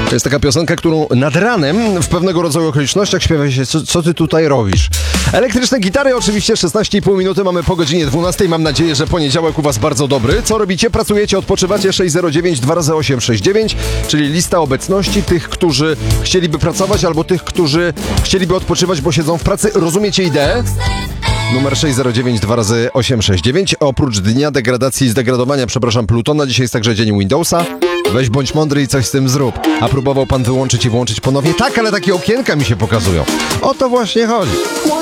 To jest taka piosenka, którą nad ranem w pewnego rodzaju okolicznościach śpiewa się, co ty tutaj robisz. Elektryczne gitary, oczywiście 16,5 minuty mamy po godzinie 12. Mam nadzieję, że poniedziałek u was bardzo dobry. Co robicie? Pracujecie, odpoczywacie? 609 2x869, czyli lista obecności tych, którzy chcieliby pracować, albo tych, którzy chcieliby odpoczywać, bo siedzą w pracy. Rozumiecie ideę? Numer 609 2x869. Oprócz dnia degradacji i zdegradowania, Plutona, dzisiaj jest także dzień Windowsa. Weź bądź mądry i coś z tym zrób. A próbował pan wyłączyć i włączyć ponownie? Tak, ale takie okienka mi się pokazują. O to właśnie chodzi.